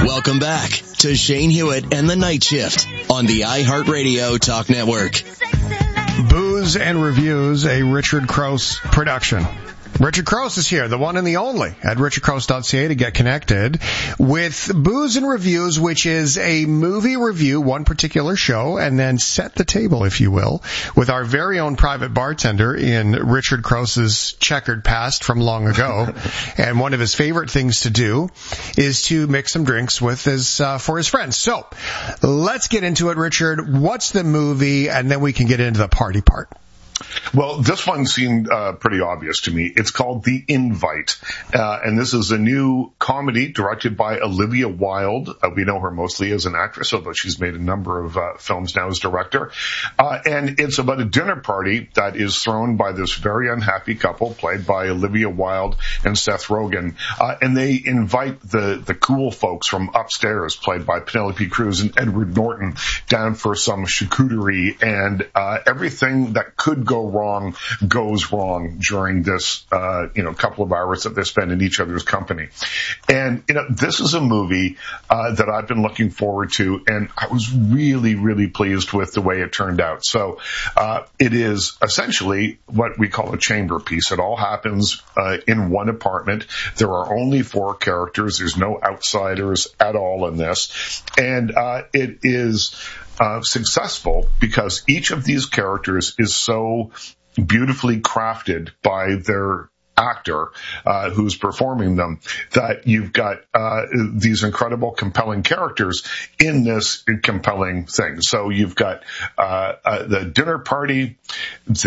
Welcome back to Shane Hewitt and the Night Shift on the iHeartRadio Talk Network. Booze and Reviews, a Richard Crouse production. Richard Crouse is here, the one and the only, at richardcrouse.ca to get connected with Booze and Reviews, which is a movie review, one particular show, and then set the table, if you will, with our very own private bartender in Richard Crouse's checkered past from long ago. And one of his favorite things to do is to mix some drinks with for his friends. So let's get into it, Richard. What's the movie? And then we can get into the party part. Well, this one seemed pretty obvious to me. It's called The Invite, and this is a new comedy directed by Olivia Wilde. We know her mostly as an actress, although she's made a number of films now as director. And it's about a dinner party that is thrown by this very unhappy couple, played by Olivia Wilde and Seth Rogen. And they invite the cool folks from upstairs, played by Penelope Cruz and Edward Norton, down for some charcuterie, and everything that could go wrong goes wrong during this couple of hours that they spend in each other's company. And this is a movie that I've been looking forward to, and I was really, really pleased with the way it turned out. So it is essentially what we call a chamber piece. It all happens in one apartment. There are only 4 characters. There's no outsiders at all in this, and it is successful because each of these characters is so beautifully crafted by their actor who's performing them, that you've got these incredible, compelling characters in this compelling thing. So you've got the dinner party,